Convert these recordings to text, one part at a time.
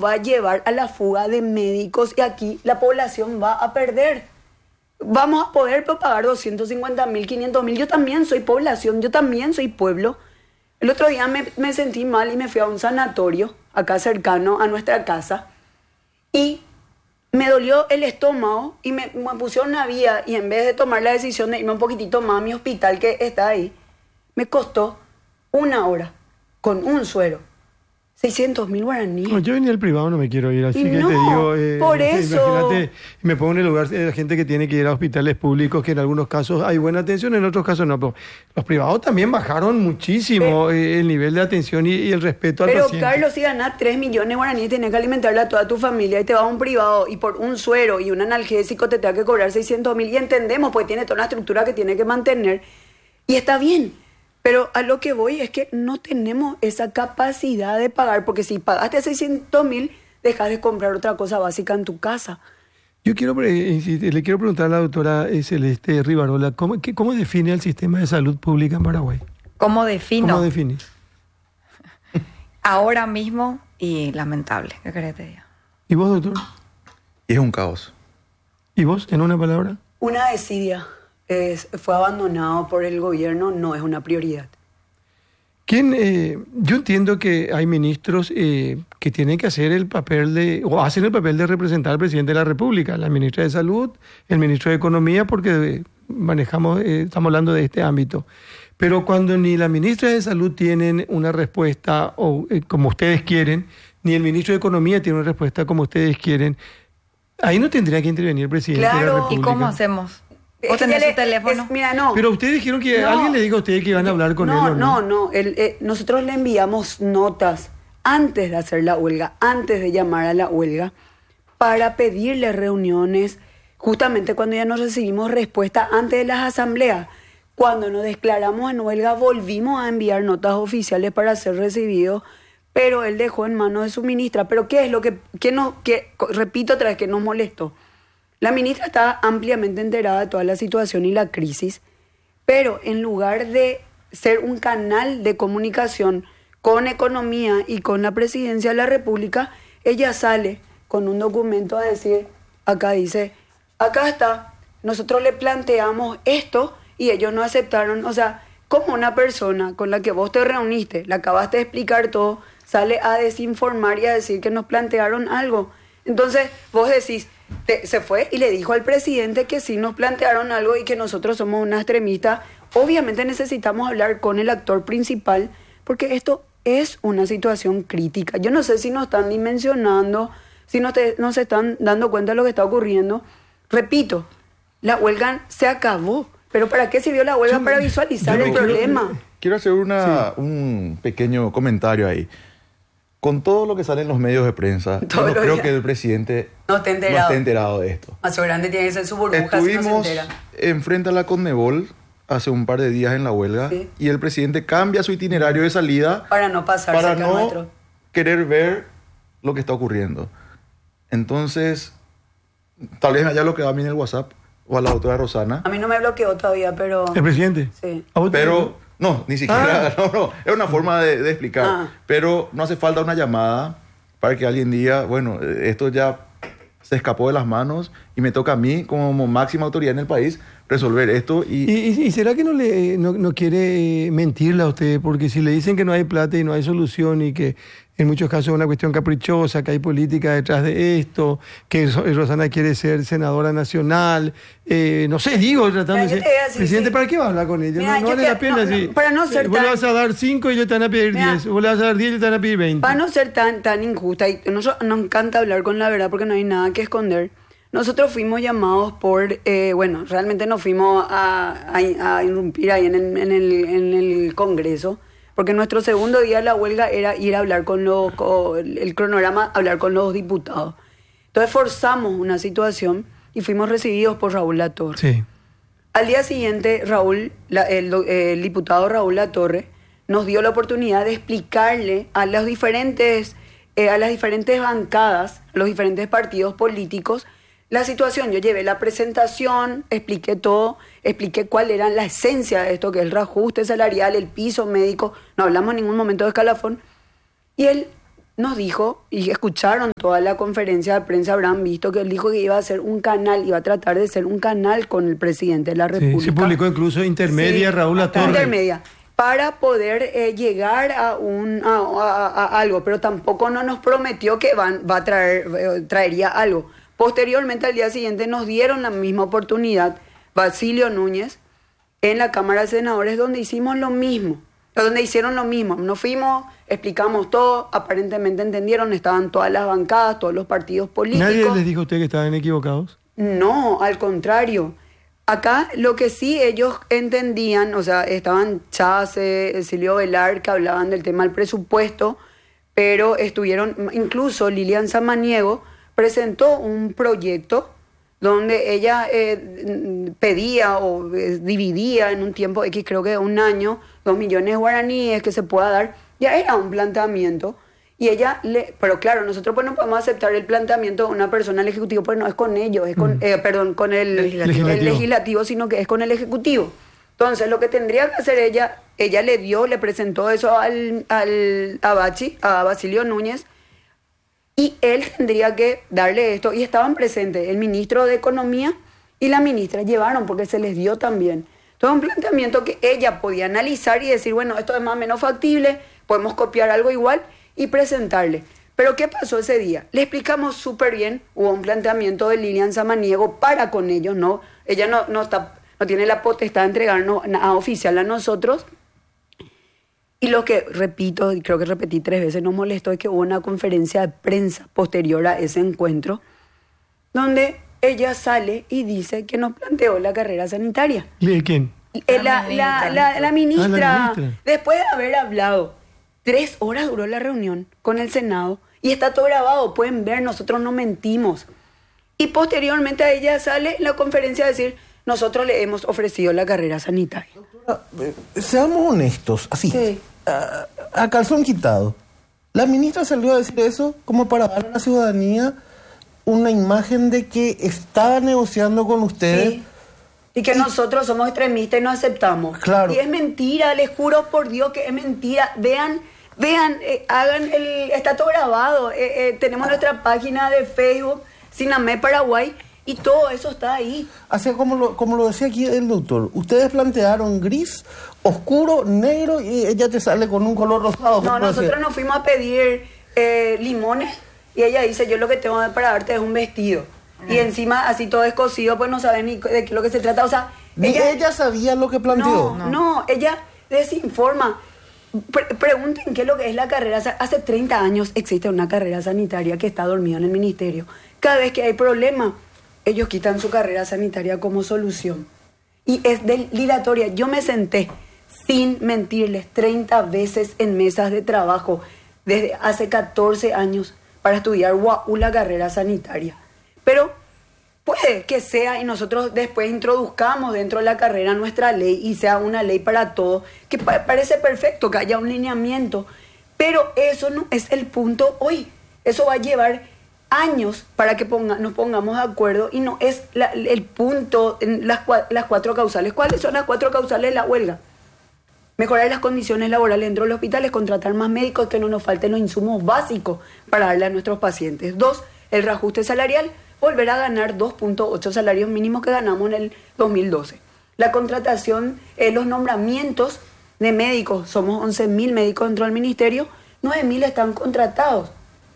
va a llevar a la fuga de médicos y aquí la población va a perder. Vamos a poder pagar 250.000, 500.000. Yo también soy población, yo también soy pueblo. El otro día me sentí mal y me fui a un sanatorio, acá cercano a nuestra casa, y me dolió el estómago y me pusieron una vía y en vez de tomar la decisión de irme un poquitito más a mi hospital que está ahí, me costó 1 hora con un suero. 600.000 guaraníes. No, yo venía al privado, no me quiero ir, así y que no, te digo... por eso... Imagínate, me pongo en el lugar de la gente que tiene que ir a hospitales públicos, que en algunos casos hay buena atención, en otros casos no. Pero los privados también bajaron muchísimo el nivel de atención y el respeto al paciente. Pero Carlos, si ganás 3 millones de guaraníes, tenés que alimentarle a toda tu familia y te vas a un privado y por un suero y un analgésico te tenga que cobrar 600.000 y entendemos, pues tiene toda una estructura que tiene que mantener y está bien. Pero a lo que voy es que no tenemos esa capacidad de pagar, porque si pagaste 600.000, dejas de comprar otra cosa básica en tu casa. Yo le quiero preguntar a la doctora Celeste Rivarola, ¿cómo define el sistema de salud pública en Paraguay? ¿Cómo defino? ¿Cómo define? Ahora mismo, y lamentable, ¿qué querés que te diga? ¿Y vos, doctor? Y es un caos. ¿Y vos, en una palabra? Una desidia. Fue abandonado por el gobierno, no es una prioridad. Yo entiendo que hay ministros que tienen que hacer el papel o hacen el papel de representar al presidente de la República, la ministra de Salud, el ministro de Economía, porque estamos hablando de este ámbito. Pero cuando ni la ministra de Salud tienen una respuesta como ustedes quieren, ni el ministro de Economía tiene una respuesta como ustedes quieren, ahí no tendría que intervenir el presidente de la República. ¿Y cómo hacemos? ¿Vos tenés su teléfono? Mira, no. Pero ustedes dijeron que alguien le diga a ustedes que iban a hablar con él. No. Nosotros le enviamos notas antes de hacer la huelga, antes de llamar a la huelga, para pedirle reuniones, justamente cuando ya no recibimos respuesta antes de las asambleas. Cuando nos declaramos en huelga, volvimos a enviar notas oficiales para ser recibidos, pero él dejó en manos de su ministra. ¿Pero qué es lo que repito otra vez, que nos molestó? La ministra está ampliamente enterada de toda la situación y la crisis, pero en lugar de ser un canal de comunicación con Economía y con la Presidencia de la República, ella sale con un documento a decir, acá dice, acá está, nosotros le planteamos esto y ellos no aceptaron. O sea, como una persona con la que vos te reuniste, le acabaste de explicar todo, sale a desinformar y a decir que nos plantearon algo. Entonces vos decís, se fue y le dijo al presidente que sí nos plantearon algo y que nosotros somos una extremista. Obviamente necesitamos hablar con el actor principal porque esto es una situación crítica. Yo no sé si nos están dimensionando, si no se están dando cuenta de lo que está ocurriendo. Repito, la huelga se acabó. ¿Pero para qué sirvió la huelga? Para visualizar el problema. Quiero hacer un pequeño comentario ahí. Con todo lo que sale en los medios de prensa, yo no creo que el presidente no esté enterado de esto. Más grande tiene que ser su burbuja. Estuvimos enfrente a la Conmebol hace un par de días en la huelga, sí, y el presidente cambia su itinerario de salida para no pasarse para no querer ver lo que está ocurriendo. Entonces, tal vez allá lo que va a mí en el WhatsApp o a la doctora Rosana. A mí no me bloqueó todavía, pero... ¿El presidente? Sí. Pero... No, ni siquiera, no, es una forma de explicar. Pero no hace falta una llamada para que alguien diga, bueno, esto ya se escapó de las manos y me toca a mí, como máxima autoridad en el país, resolver esto. ¿Y será que no quiere mentirle a usted? Porque si le dicen que no hay plata y no hay solución y que en muchos casos es una cuestión caprichosa, que hay política detrás de esto, que Rosana quiere ser senadora nacional, no sé, digo, tratando de decir, presidente, ¿para qué va a hablar con ella? Mira, no vale la pena. Para no ser vos le vas a dar 5 y ellos te van a pedir 10, vos le vas a dar 10 y ellos te van a pedir 20. Para no ser tan injusta, y nos encanta hablar con la verdad porque no hay nada que esconder. Nosotros fuimos llamados por, realmente nos fuimos a irrumpir ahí en el Congreso, porque nuestro segundo día de la huelga era ir a hablar el cronograma, hablar con los diputados. Entonces forzamos una situación y fuimos recibidos por Raúl Latorre. Sí. Al día siguiente, el diputado Raúl Latorre nos dio la oportunidad de explicarle a las diferentes bancadas, a los diferentes partidos políticos, la situación. Yo llevé la presentación, expliqué todo, expliqué cuál era la esencia de esto, que es el reajuste salarial, el piso médico, no hablamos en ningún momento de escalafón, y él nos dijo, y escucharon toda la conferencia de prensa, habrán visto que él dijo que iba a hacer un canal, iba a tratar de ser un canal con el presidente de la República. Sí, se publicó incluso intermedia, sí, Raúl Latorre. Intermedia, para poder llegar a algo, pero tampoco no nos prometió que traería algo. Posteriormente, al día siguiente, nos dieron la misma oportunidad, Basilio Núñez, en la Cámara de Senadores, donde hicimos lo mismo. Donde hicieron lo mismo. Nos fuimos, explicamos todo, aparentemente entendieron, estaban todas las bancadas, todos los partidos políticos. ¿Nadie les dijo a usted que estaban equivocados? No, al contrario. Acá lo que sí ellos entendían, o sea, estaban Chase, Silvio Velar, que hablaban del tema del presupuesto, pero estuvieron, incluso Lilian Samaniego presentó un proyecto donde ella pedía o dividía en un tiempo X, creo que de un año, 2 millones de guaraníes que se pueda dar. Ya era un planteamiento. Y ella pero claro, nosotros pues no podemos aceptar el planteamiento de una persona al Ejecutivo, pues no es con ellos, es con, con el legislativo, sino que es con el Ejecutivo. Entonces, lo que tendría que hacer ella le presentó eso a Basilio Núñez, y él tendría que darle esto, y estaban presentes el ministro de Economía y la ministra, llevaron porque se les dio también. Todo un planteamiento que ella podía analizar y decir, bueno, esto es más o menos factible, podemos copiar algo igual y presentarle. Pero ¿qué pasó ese día? Le explicamos súper bien, hubo un planteamiento de Lilian Samaniego para con ellos, ¿no? Ella no tiene la potestad de entregarnos a oficial a nosotros. Y lo que, repito, y creo que repetí 3 veces, nos molestó es que hubo una conferencia de prensa posterior a ese encuentro, donde ella sale y dice que nos planteó la carrera sanitaria. ¿Y de quién? La ministra, la ministra. Después de haber hablado, 3 horas duró la reunión con el Senado, y está todo grabado, pueden ver, nosotros no mentimos. Y posteriormente a ella sale en la conferencia a decir, nosotros le hemos ofrecido la carrera sanitaria. Doctora, seamos honestos, así, sí. A calzón quitado. La ministra salió a decir eso como para dar a la ciudadanía una imagen de que estaba negociando con ustedes. Sí. Y que nosotros somos extremistas y no aceptamos. Claro. Y es mentira, les juro por Dios que es mentira. Vean, está todo grabado. Tenemos nuestra página de Facebook, Sinamé Paraguay, y todo eso está ahí. Así como lo decía aquí el doctor, ustedes plantearon gris, oscuro, negro, y ella te sale con un color rosado. No, nosotros nos fuimos a pedir limones, y ella dice, yo lo que tengo para darte es un vestido. Y encima, así todo descosido, pues no saben ni de qué es lo que se trata. O sea, ella sabía lo que planteó. No, ella desinforma. Pregunten qué es lo que es la carrera. Hace 30 años existe una carrera sanitaria que está dormida en el ministerio. Cada vez que hay problema, ellos quitan su carrera sanitaria como solución. Y es dilatoria. Yo me senté, sin mentirles, 30 veces en mesas de trabajo desde hace 14 años para estudiar la carrera sanitaria. Pero puede que sea, y nosotros después introduzcamos dentro de la carrera nuestra ley y sea una ley para todos, que parece perfecto que haya un lineamiento, pero eso no es el punto hoy. Eso va a llevar años para que nos pongamos de acuerdo, y no es el punto en las 4 causales. ¿Cuáles son las 4 causales de la huelga? Mejorar las condiciones laborales dentro de los hospitales, contratar más médicos, que no nos falten los insumos básicos para darle a nuestros pacientes. 2, el reajuste salarial, volver a ganar 2.8 salarios mínimos que ganamos en el 2012. La contratación, los nombramientos de médicos, somos 11.000 médicos dentro del ministerio, 9.000 están contratados.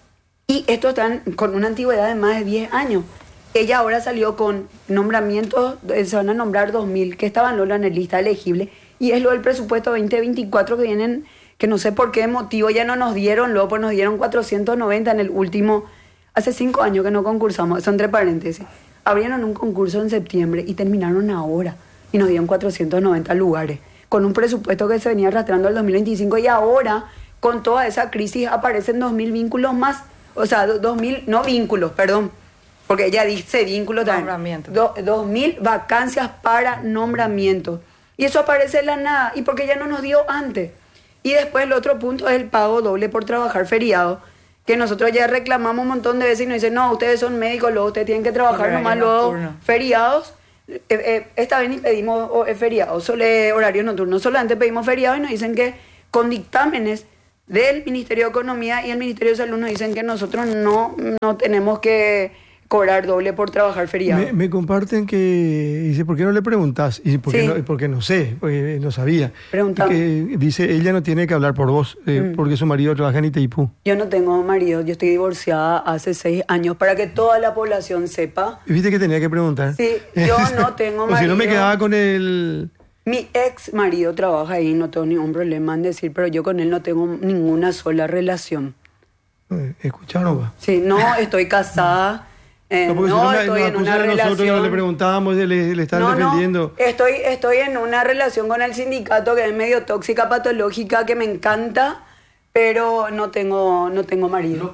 Y estos están con una antigüedad de más de 10 años. Ella ahora salió con nombramientos, se van a nombrar 2.000 que estaban en la lista elegible, y es lo del presupuesto 2024 que vienen, que no sé por qué motivo ya no nos dieron, luego pues nos dieron 490 en el último. Hace 5 años que no concursamos, eso entre paréntesis. Abrieron un concurso en septiembre y terminaron ahora. Y nos dieron 490 lugares. Con un presupuesto que se venía arrastrando al 2025, y ahora, con toda esa crisis, aparecen 2.000 vínculos más. O sea, 2.000, no vínculos, perdón. Porque ella dice vínculos también. 2.000 vacancias para nombramiento. Y eso aparece en la nada. ¿Y porque ya no nos dio antes? Y después el otro punto es el pago doble por trabajar feriado, que nosotros ya reclamamos un montón de veces y nos dicen, no, ustedes son médicos, luego ustedes tienen que trabajar nomás luego feriados. Esta vez ni pedimos feriados, horario nocturno, solamente pedimos feriados, y nos dicen que con dictámenes del Ministerio de Economía y el Ministerio de Salud nos dicen que nosotros no tenemos que cobrar doble por trabajar feriado. Me comparten que dice, ¿por qué no le preguntás? Y porque no sé, porque no sabía. Preguntame. Que dice, ella no tiene que hablar por vos, porque su marido trabaja en Itaipú. Yo no tengo marido, yo estoy divorciada hace 6 años, para que toda la población sepa. ¿Viste que tenía que preguntar? Sí, yo no tengo marido. O si no me quedaba con el... Mi ex marido trabaja ahí, no tengo ningún problema en decir, pero yo con él no tengo ninguna sola relación. ¿Escucharon? Va? Sí, no, estoy casada. No, estoy en una relación. Nosotros le preguntábamos, le están defendiendo. No, estoy en una relación con el sindicato que es medio tóxica, patológica, que me encanta, pero no tengo marido.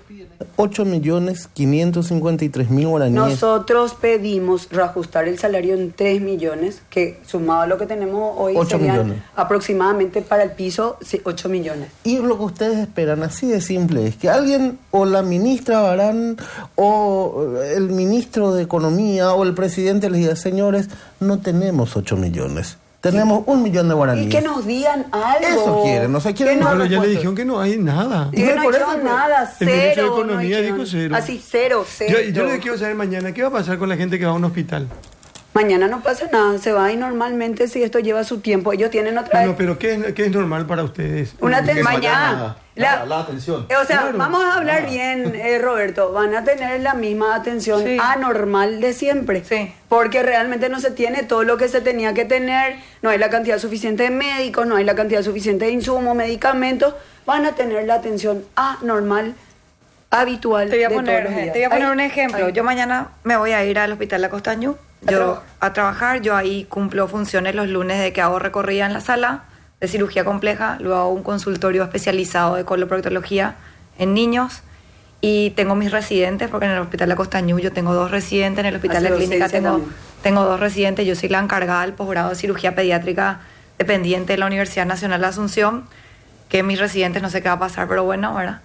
8.553.000 guaraníes. Nosotros pedimos reajustar el salario en 3 millones, que sumado a lo que tenemos hoy 8 serían millones. Aproximadamente para el piso 8 millones. Y lo que ustedes esperan, así de simple, es que alguien, o la ministra Barán, o el ministro de Economía, o el presidente les diga, señores, no tenemos 8 millones. Tenemos 1 millón de guaraníes. Y que nos digan algo. Eso quieren, no sé, quieren Que una Pero ya le respuesta. dijeron que no hay nada. Y que no hicieron nada, El ministro de cero. Economía no dijo hicieron. cero. Así, cero. Yo le quiero saber mañana, ¿qué va a pasar con la gente que va a un hospital? Mañana no pasa nada, se va y normalmente si esto lleva su tiempo, ellos tienen otra Bueno, pero ¿qué es normal para ustedes? una Que no haya mañana. la atención. O sea, Claro. vamos a hablar bien, Roberto, van a tener la misma atención Sí. anormal de siempre. Sí. Porque realmente no se tiene todo lo que se tenía que tener, no hay la cantidad suficiente de médicos, no hay la cantidad suficiente de insumos, medicamentos, van a tener la atención anormal, habitual Te voy a de poner, todos los días. te voy a poner Ay, un ejemplo. ay. Yo mañana me voy a ir al Hospital La Costañú a trabajar. Yo ahí cumplo funciones los lunes de que hago recorrida en la sala de cirugía compleja, luego hago un consultorio especializado de coloproctología en niños y tengo mis residentes, porque en el Hospital La Costañú yo tengo 2 residentes, en el Hospital Hace de Clínica docencia también. tengo 2 residentes. Yo soy la encargada del posgrado de cirugía pediátrica dependiente de la Universidad Nacional de Asunción, que mis residentes no sé qué va a pasar, pero bueno, ¿verdad?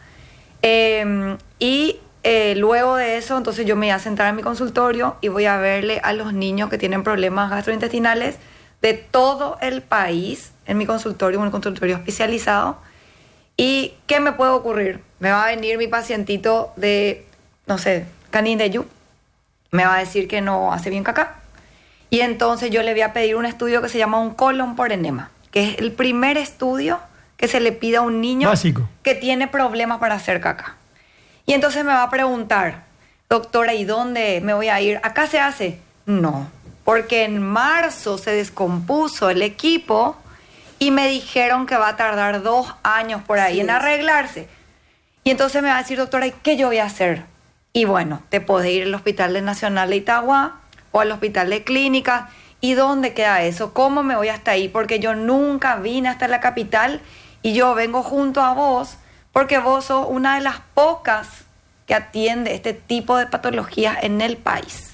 Luego de eso, entonces yo me voy a sentar en mi consultorio y voy a verle a los niños que tienen problemas gastrointestinales de todo el país en mi consultorio, un consultorio especializado. ¿Y qué me puede ocurrir? Me va a venir mi pacientito de, no sé, Canindeyú, me va a decir que no hace bien caca. Y entonces yo le voy a pedir un estudio que se llama un colon por enema, que es el primer estudio que se le pide a un niño Básico. que tiene problemas para hacer caca. Y entonces me va a preguntar, doctora, ¿y dónde me voy a ir? ¿Acá se hace? No, porque en marzo se descompuso el equipo y me dijeron que va a tardar 2 años por ahí en arreglarse. Y entonces me va a decir, doctora, ¿y qué yo voy a hacer? Y bueno, te podés ir al Hospital Nacional de Itagua o al Hospital de Clínicas. ¿Y dónde queda eso? ¿Cómo me voy hasta ahí? Porque yo nunca vine hasta la capital y yo vengo junto a vos porque vos sos una de las pocas que atiende este tipo de patologías en el país.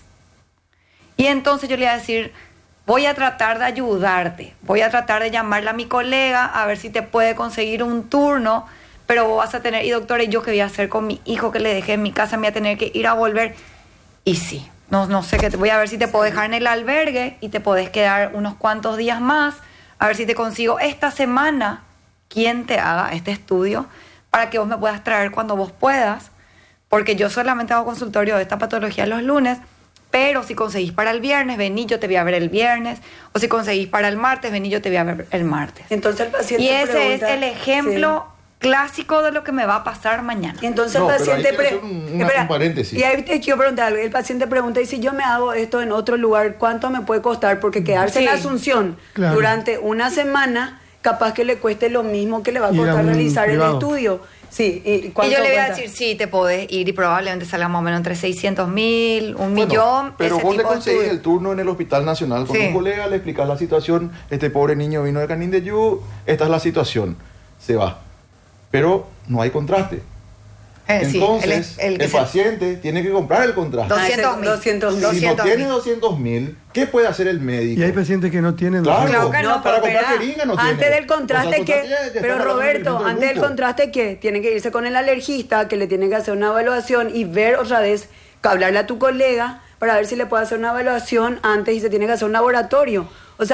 Y entonces yo le voy a decir, voy a tratar de ayudarte, voy a tratar de llamarle a mi colega a ver si te puede conseguir un turno, pero vos vas a tener, y doctora, ¿y yo qué voy a hacer con mi hijo que le dejé en mi casa? Me voy a tener que ir a volver. Y sí, no sé qué, voy a ver si te puedo dejar en el albergue y te podés quedar unos cuantos días más, a ver si te consigo esta semana quien te haga este estudio para que vos me puedas traer cuando vos puedas, porque yo solamente hago consultorio de esta patología los lunes, pero si conseguís para el viernes, vení, yo te voy a ver el viernes, o si conseguís para el martes, vení, yo te voy a ver el martes. Entonces el paciente Y ese pregunta, es el ejemplo clásico de lo que me va a pasar mañana. Y entonces No, el pero ahí paciente quiero hacer un paréntesis. Y ahí te quiero preguntar algo. El paciente pregunta, y si yo me hago esto en otro lugar, ¿cuánto me puede costar? Porque quedarse en Sí. Asunción Claro. durante una semana, capaz que le cueste lo mismo que le va a Ir a costar un realizar privado. el estudio. Sí, y Y ¿cuánto yo le voy a cuesta? decir, sí, te podés ir y probablemente salga más o menos entre 600.000, 1 millón, Pero ese vos le tipo de conseguís estudio. el turno en el Hospital Nacional con Sí. un colega, le explicás la situación, este pobre niño vino de Canindeyú, esta es la situación, se va. Pero no hay contraste. Sí, Entonces, el que el paciente tiene que comprar el contraste. 200.000. 200.000. Si no tiene 200.000, ¿qué puede hacer el médico? Y hay pacientes que no tienen... Claro, Claro que no, para pero comprar espera, jeringa no antes tiene. del contraste O sea, que, ya está pero hablando Roberto, del antes del grupo. contraste que tiene que irse con el alergista, que le tiene que hacer una evaluación y ver otra vez, hablarle a tu colega para ver si le puede hacer una evaluación antes y se tiene que hacer un laboratorio. O sea,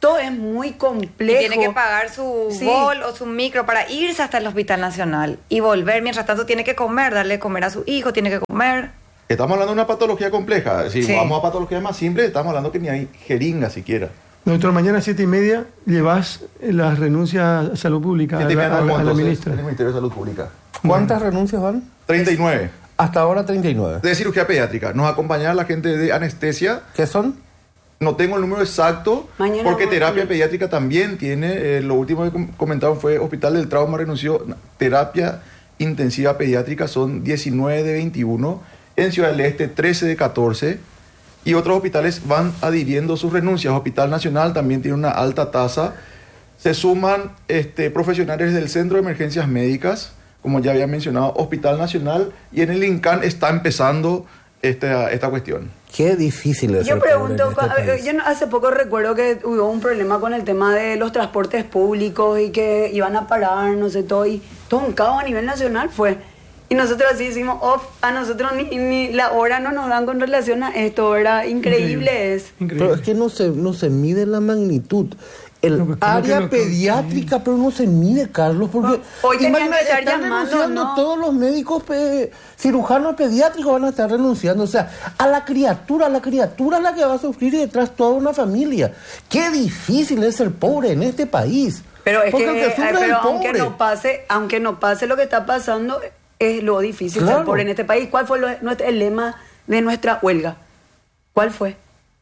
todo es muy complejo. Y tiene que pagar su bol o su micro para irse hasta el Hospital Nacional y volver. Mientras tanto tiene que comer, darle de comer a su hijo, tiene que comer. Estamos hablando de una patología compleja. Si vamos a patologías más simples, estamos hablando que ni hay jeringa siquiera. Doctor, mañana a 7:30 llevas la renuncia a Salud Pública a la ministra. El Ministerio de Salud Pública. ¿Cuántas renuncias van? 39. Hasta ahora 39. De cirugía pediátrica. Nos acompañará la gente de anestesia. ¿Qué son? No tengo el número exacto, Mañana porque terapia pediátrica también tiene. Lo último que comentaron fue Hospital del Trauma renunció. Terapia intensiva pediátrica son 19 de 21. En Ciudad del Este 13 de 14. Y otros hospitales van adhiriendo sus renuncias. Hospital Nacional también tiene una alta tasa. Se suman profesionales del Centro de Emergencias Médicas, como ya había mencionado, Hospital Nacional, y en el INCAN está empezando esta cuestión. Qué difícil es. Yo pregunto, yo hace poco recuerdo que hubo un problema con el tema de los transportes públicos y que iban a parar, no sé, todo un caos a nivel nacional fue. Y nosotros así decimos, a nosotros ni la hora no nos dan con relación a esto, ¿verdad? Increíble es. Pero es que no se mide la magnitud. El área pediátrica, pero no se mide, Carlos, porque hoy imagínate, que estar están llamando, renunciando ¿no? todos los médicos cirujanos pediátricos van a estar renunciando. O sea, a la criatura es la que va a sufrir y detrás toda una familia. Qué difícil es ser pobre en este país. Pero es porque que, pero aunque no pase lo que está pasando, es lo difícil ser pobre en este país. ¿Cuál fue el lema de nuestra huelga? ¿Cuál fue?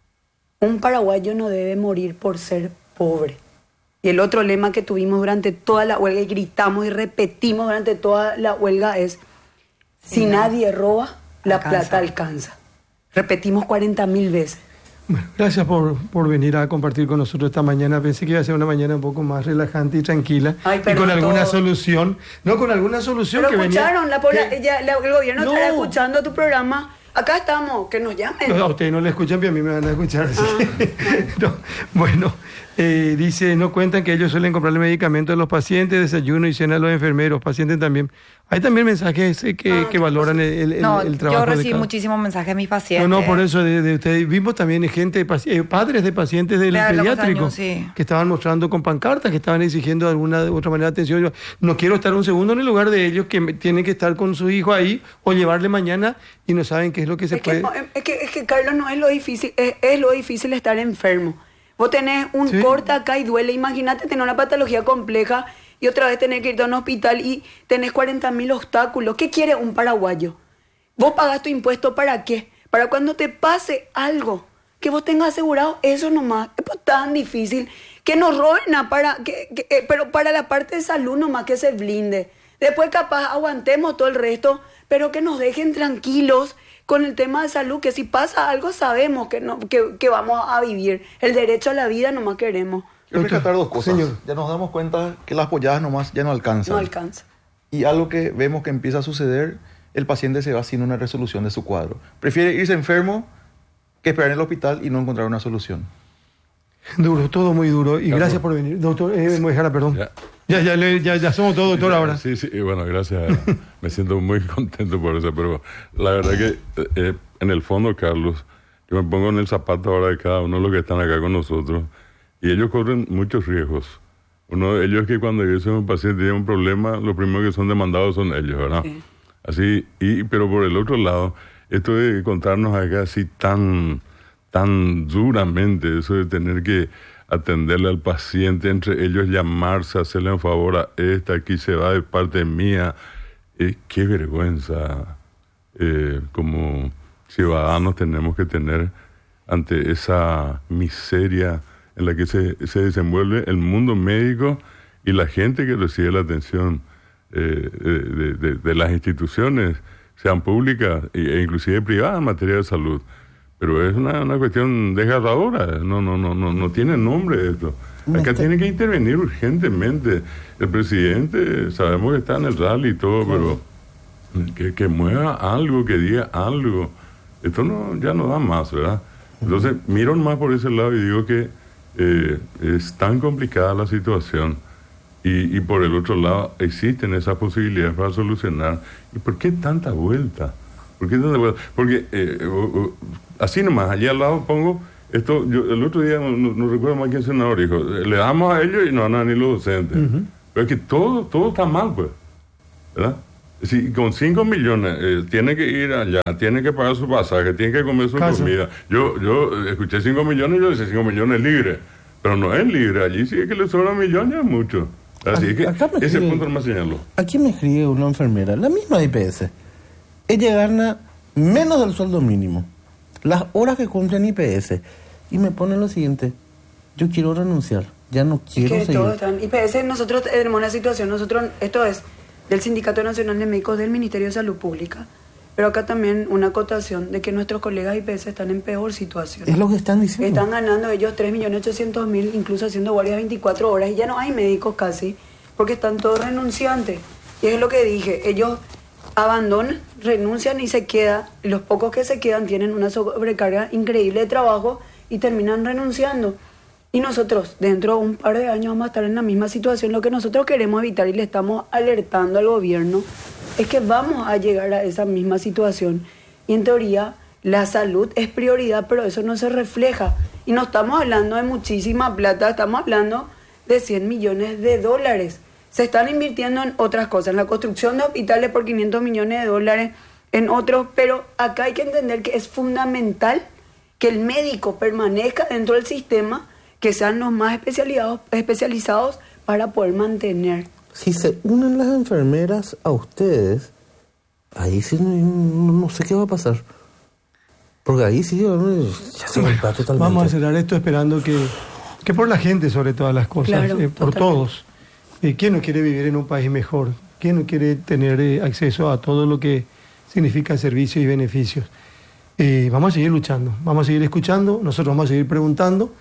Un paraguayo no debe morir por ser pobre. Y el otro lema que tuvimos durante toda la huelga y gritamos y repetimos durante toda la huelga es: si nadie roba, la plata alcanza. Repetimos 40.000 veces. Bueno, gracias por venir a compartir con nosotros esta mañana. Pensé que iba a ser una mañana un poco más relajante y tranquila. Y con alguna solución. No, con alguna solución. Pero que escucharon, venía, el gobierno estará escuchando tu programa. Acá estamos, que nos llamen. A ustedes no le escuchan, pero a mí me van a escuchar. No, bueno, dice, no cuentan que ellos suelen comprarle medicamentos a los pacientes, desayuno y cena a los enfermeros, pacientes también. Hay también mensajes que valoran el trabajo. Yo recibí muchísimos mensajes de mis pacientes. No, por eso de ustedes. Vimos también gente, padres de pacientes del pediátrico que estaban mostrando con pancartas, que estaban exigiendo de alguna u otra manera atención. Yo no quiero estar un segundo en el lugar de ellos que tienen que estar con su hijo ahí o llevarle mañana y no saben qué es lo que se puede. Es que Carlos, no es lo difícil, es lo difícil estar enfermo. Vos tenés un corte acá y duele. Imagínate tener una patología compleja y otra vez tener que irte a un hospital y tenés 40.000 obstáculos. ¿Qué quiere un paraguayo? Vos pagás tu impuesto ¿para qué? Para cuando te pase algo, que vos tengas asegurado eso nomás. Es tan difícil que nos roben, pero para la parte de salud nomás que se blinde. Después capaz aguantemos todo el resto, pero que nos dejen tranquilos con el tema de salud, que si pasa algo sabemos que vamos a vivir. El derecho a la vida nomás queremos. Quiero rescatar dos cosas. Señor. Ya nos damos cuenta que las apoyadas nomás ya no alcanzan. No alcanza. Y algo que vemos que empieza a suceder, el paciente se va sin una resolución de su cuadro. Prefiere irse enfermo que esperar en el hospital y no encontrar una solución. Duro, todo muy duro. Y gracias por venir. Doctor, Mojara, perdón. Ya somos todos, doctor, ahora. Sí, bueno, gracias. Me siento muy contento por eso, pero la verdad que en el fondo, Carlos, yo me pongo en el zapato ahora de cada uno de los que están acá con nosotros y ellos corren muchos riesgos. Uno de ellos es que cuando yo soy un paciente y tiene un problema, los primeros que son demandados son ellos, ¿verdad? Sí. Así, pero por el otro lado, esto de contarnos acá así tan duramente, eso de tener que atenderle al paciente, entre ellos llamarse, hacerle un favor a aquí se va de parte mía, qué vergüenza como ciudadanos tenemos que tener ante esa miseria en la que se desenvuelve el mundo médico y la gente que recibe la atención de las instituciones, sean públicas e inclusive privadas en materia de salud. Pero es una cuestión desgarradora, no tiene nombre esto. Acá tiene que intervenir urgentemente. El presidente, sabemos que está en el rally y todo, pero que mueva algo, que diga algo. Esto ya no da más, ¿verdad? Entonces, miro más por ese lado y digo que es tan complicada la situación y por el otro lado existen esas posibilidades para solucionar. ¿Y por qué tanta vuelta? Porque así nomás, allí al lado pongo Esto, el otro día, no recuerdo más quién senador dijo, le damos a ellos y no van a ni los docentes. Pero es que todo está mal, pues. ¿Verdad? Si con 5 millones tiene que ir allá, tiene que pagar su pasaje, tiene que comer su comida. Yo escuché 5 millones y yo decía 5 millones libres. Pero no es libre, allí sí es que le sobran millones, es mucho. Así que ese punto no me señaló. Aquí me escribe una enfermera, la misma de IPS. Ella gana menos del sueldo mínimo, las horas que cumple en IPS. Y me pone lo siguiente: yo quiero renunciar, ya no quiero seguir. Todos están. IPS, nosotros tenemos una situación, esto es del Sindicato Nacional de Médicos del Ministerio de Salud Pública, pero acá también una acotación de que nuestros colegas IPS están en peor situación. Es lo que están diciendo. Están ganando ellos 3.800.000, incluso haciendo guardias 24 horas, y ya no hay médicos casi, porque están todos renunciantes. Y es lo que dije, ellos abandonan, renuncian y se queda, los pocos que se quedan tienen una sobrecarga increíble de trabajo y terminan renunciando. Y nosotros, dentro de un par de años, vamos a estar en la misma situación. Lo que nosotros queremos evitar y le estamos alertando al gobierno es que vamos a llegar a esa misma situación. Y en teoría, la salud es prioridad, pero eso no se refleja. Y no estamos hablando de muchísima plata, estamos hablando de 100 millones de dólares. Se están invirtiendo en otras cosas, en la construcción de hospitales por 500 millones de dólares, en otros, pero acá hay que entender que es fundamental que el médico permanezca dentro del sistema, que sean los más especializados para poder mantener. Si se unen las enfermeras a ustedes, ahí sí no sé qué va a pasar. Porque ahí sí ya se va totalmente. Vamos a cerrar esto esperando que por la gente, sobre todas las cosas, claro, por todos. ¿Quién no quiere vivir en un país mejor? ¿Quién no quiere tener acceso a todo lo que significa servicios y beneficios? Vamos a seguir luchando, vamos a seguir escuchando, nosotros vamos a seguir preguntando.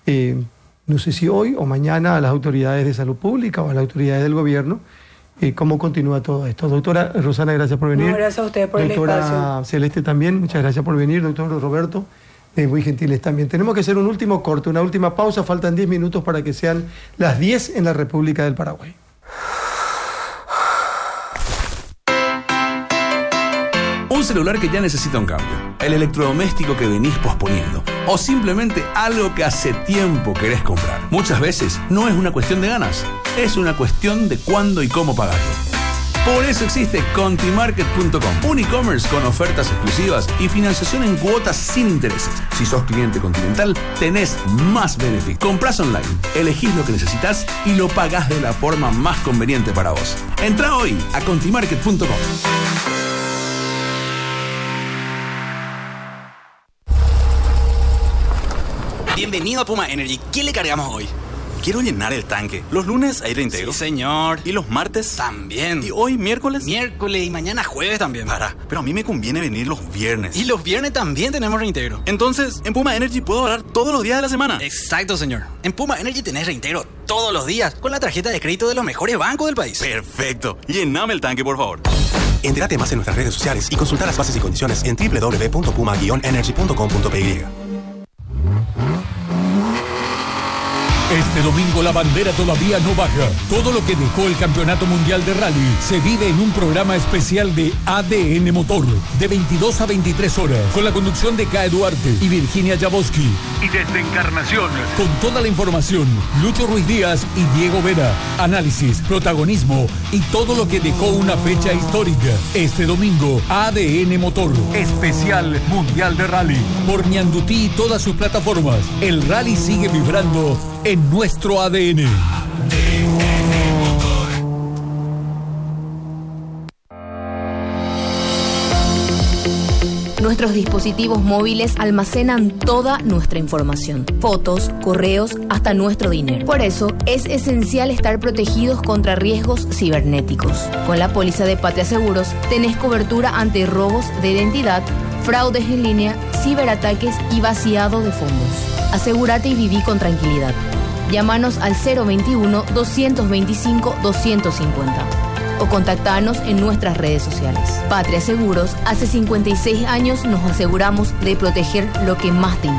No sé si hoy o mañana a las autoridades de salud pública o a las autoridades del gobierno, cómo continúa todo esto. Doctora Rosana, gracias por venir. No, gracias a usted por el espacio. Doctora Celeste también, muchas gracias por venir. Doctor Roberto, muy gentiles también. Tenemos que hacer un último corte, una última pausa. Faltan 10 minutos para que sean las 10 en la República del Paraguay. Un celular que ya necesita un cambio, el electrodoméstico que venís posponiendo, o simplemente algo que hace tiempo querés comprar. Muchas veces no es una cuestión de ganas, es una cuestión de cuándo y cómo pagarlo. Por eso existe Contimarket.com, un e-commerce con ofertas exclusivas y financiación en cuotas sin intereses. Si sos cliente Continental, tenés más beneficios. Comprás online, elegís lo que necesitas y lo pagás de la forma más conveniente para vos. Entrá hoy a Contimarket.com. Bienvenido a Puma Energy. ¿Qué le cargamos hoy? Quiero llenar el tanque. Los lunes aire íntegro. Sí, señor. ¿Y los martes? También. ¿Y hoy miércoles? Miércoles y mañana jueves también. Pero a mí me conviene venir los viernes. Y los viernes también tenemos reintegro. Entonces, en Puma Energy puedo ahorrar todos los días de la semana. Exacto, señor. En Puma Energy tenés reintegro todos los días con la tarjeta de crédito de los mejores bancos del país. Perfecto. Llename el tanque, por favor. Entérate más en nuestras redes sociales y consulta las bases y condiciones en www.puma-energy.com.py. Este domingo la bandera todavía no baja. Todo lo que dejó el Campeonato Mundial de Rally se vive en un programa especial de ADN Motor, de 22 a 23 horas, con la conducción de K. Duarte y Virginia Jaboski. Y desde Encarnación, con toda la información, Lucho Ruiz Díaz y Diego Vera. Análisis, protagonismo y todo lo que dejó una fecha histórica. Este domingo, ADN Motor, especial Mundial de Rally. Por Ñandutí y todas sus plataformas. El rally sigue vibrando en nuestro ADN. Nuestros dispositivos móviles almacenan toda nuestra información, fotos, correos, hasta nuestro dinero. Por eso, es esencial estar protegidos contra riesgos cibernéticos. Con la póliza de Patria Seguros, tenés cobertura ante robos de identidad, fraudes en línea, ciberataques y vaciado de fondos. Asegúrate y viví con tranquilidad. Llámanos al 021-225-250 o contactanos en nuestras redes sociales. Patria Seguros, hace 56 años nos aseguramos de proteger lo que más te importa.